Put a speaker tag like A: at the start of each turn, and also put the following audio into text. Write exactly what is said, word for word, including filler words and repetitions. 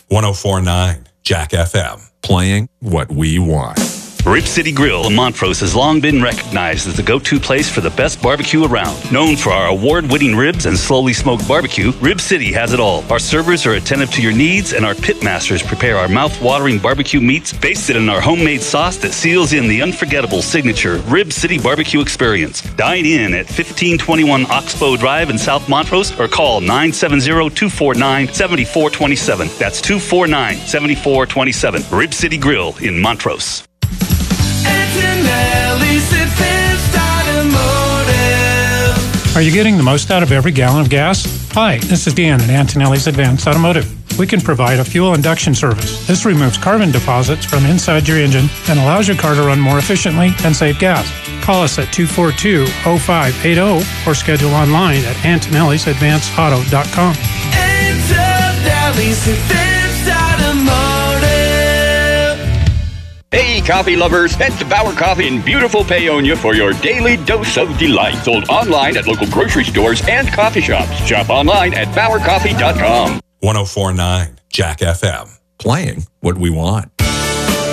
A: one oh four point nine Jack F M. Playing what we want.
B: Rib City Grill in Montrose has long been recognized as the go-to place for the best barbecue around. Known for our award-winning ribs and slowly smoked barbecue, Rib City has it all. Our servers are attentive to your needs, and our pit masters prepare our mouth-watering barbecue meats basted in our homemade sauce that seals in the unforgettable signature Rib City barbecue experience. Dine in at fifteen twenty-one Oxbow Drive in South Montrose or call nine seven zero, two four nine, seven four two seven. That's two four nine, seven four two seven. Rib City Grill in Montrose.
C: Are you getting the most out of every gallon of gas? Hi, this is Dan at Antonelli's Advanced Automotive. We can provide a fuel induction service. This removes carbon deposits from inside your engine and allows your car to run more efficiently and save gas. Call us at two four two, oh five eight oh or schedule online at antonellis advanced auto dot com. Antonelli's Advanced Automotive.
D: Hey, coffee lovers, head to Bauer Coffee in beautiful Paonia for your daily dose of delight. Sold online at local grocery stores and coffee shops. Shop online at bauer coffee dot com.
A: one oh four point nine Jack F M. Playing what we want.